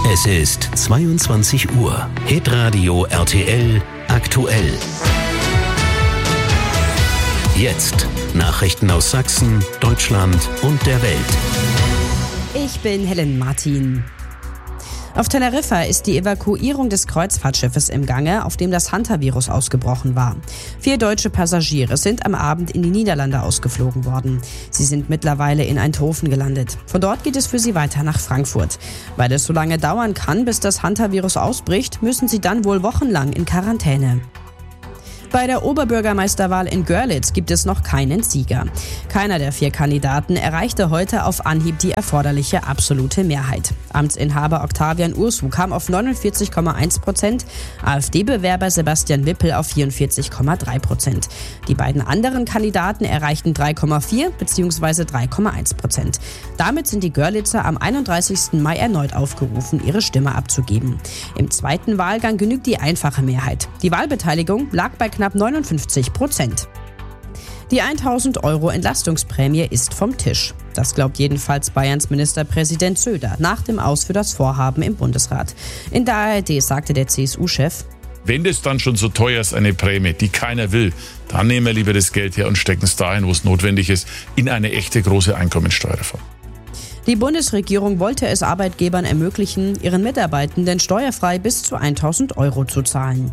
Es ist 22 Uhr. Hitradio RTL aktuell. Jetzt Nachrichten aus Sachsen, Deutschland und der Welt. Ich bin Helen Martin. Auf Teneriffa ist die Evakuierung des Kreuzfahrtschiffes im Gange, auf dem das Hunter-Virus ausgebrochen war. 4 deutsche Passagiere sind am Abend in die Niederlande ausgeflogen worden. Sie sind mittlerweile in Eindhoven gelandet. Von dort geht es für sie weiter nach Frankfurt. Weil es so lange dauern kann, bis das Hunter-Virus ausbricht, müssen sie dann wohl wochenlang in Quarantäne. Bei der Oberbürgermeisterwahl in Görlitz gibt es noch keinen Sieger. Keiner der 4 Kandidaten erreichte heute auf Anhieb die erforderliche absolute Mehrheit. Amtsinhaber Octavian Ursu kam auf 49,1%, AfD-Bewerber Sebastian Wippel auf 44,3%. Die beiden anderen Kandidaten erreichten 3,4 bzw. 3,1%. Damit sind die Görlitzer am 31. Mai erneut aufgerufen, ihre Stimme abzugeben. Im zweiten Wahlgang genügt die einfache Mehrheit. Die Wahlbeteiligung lag bei knapp 59%. Die 1.000 € Entlastungsprämie ist vom Tisch. Das glaubt jedenfalls Bayerns Ministerpräsident Söder nach dem Aus für das Vorhaben im Bundesrat. In der ARD sagte der CSU-Chef: Wenn das dann schon so teuer ist, eine Prämie, die keiner will, dann nehmen wir lieber das Geld her und stecken es dahin, wo es notwendig ist, in eine echte große Einkommensteuerreform. Die Bundesregierung wollte es Arbeitgebern ermöglichen, ihren Mitarbeitenden steuerfrei bis zu 1.000 € zu zahlen.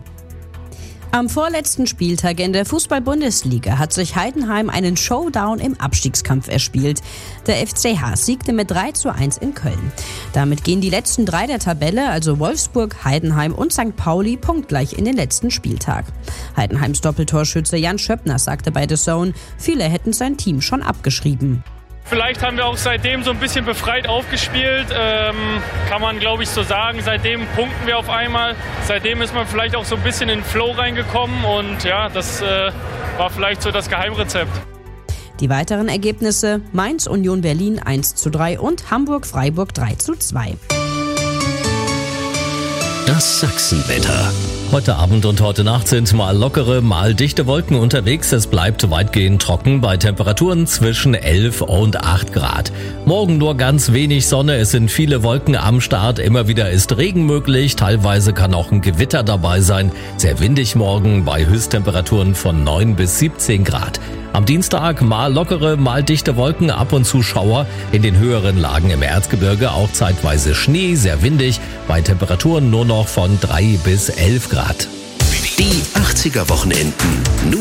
Am vorletzten Spieltag in der Fußball-Bundesliga hat sich Heidenheim einen Showdown im Abstiegskampf erspielt. Der FCH siegte mit 3:1 in Köln. Damit gehen die letzten 3 der Tabelle, also Wolfsburg, Heidenheim und St. Pauli, punktgleich in den letzten Spieltag. Heidenheims Doppeltorschütze Jan Schöppner sagte bei The Zone, viele hätten sein Team schon abgeschrieben. Vielleicht haben wir auch seitdem so ein bisschen befreit aufgespielt, kann man glaube ich so sagen. Seitdem punkten wir auf einmal. Seitdem ist man vielleicht auch so ein bisschen in den Flow reingekommen und ja, das war vielleicht so das Geheimrezept. Die weiteren Ergebnisse: Mainz Union Berlin 1:3 und Hamburg Freiburg 3:2. Das Sachsenwetter. Heute Abend und heute Nacht sind mal lockere, mal dichte Wolken unterwegs. Es bleibt weitgehend trocken bei Temperaturen zwischen 11 und 8 Grad. Morgen nur ganz wenig Sonne, es sind viele Wolken am Start. Immer wieder ist Regen möglich, teilweise kann auch ein Gewitter dabei sein. Sehr windig morgen bei Höchsttemperaturen von 9 bis 17 Grad. Am Dienstag mal lockere, mal dichte Wolken, ab und zu Schauer. In den höheren Lagen im Erzgebirge auch zeitweise Schnee, sehr windig. Bei Temperaturen nur noch von 3 bis 11 Grad. Die 80er Wochenenden.